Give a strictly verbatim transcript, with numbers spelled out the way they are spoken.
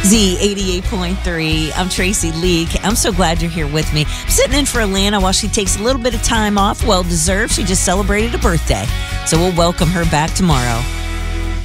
Z eighty-eight point three. I'm Tracy Leak. I'm so glad you're here with me. I'm sitting in for Alana while she takes a little bit of time off. Well deserved. She just celebrated a birthday. So we'll welcome her back tomorrow.